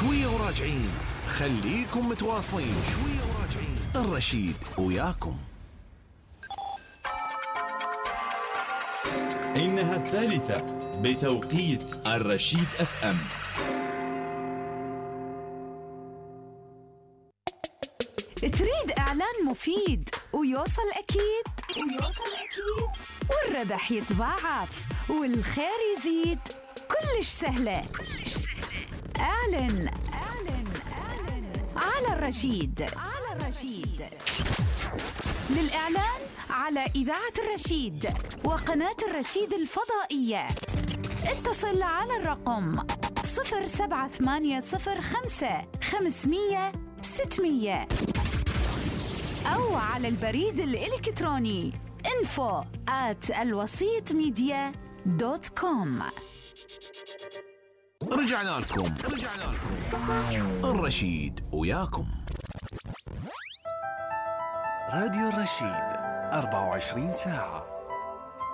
شوية وراجعين، خليكم متواصلين. شوية وراجعين، الرشيد وياكم. إنها الثالثة بتوقيت الرشيد FM. تريد إعلان مفيد ويوصل أكيد والربح يتضاعف والخير يزيد، كلش سهلة. اعلن على الرشيد. للإعلان على إذاعة الرشيد وقناة الرشيد الفضائية اتصل على الرقم 07805 أو على البريد الإلكتروني info@alwasitmedia.com. رجعنا لكم. الرشيد وياكم. راديو الرشيد 24 ساعة.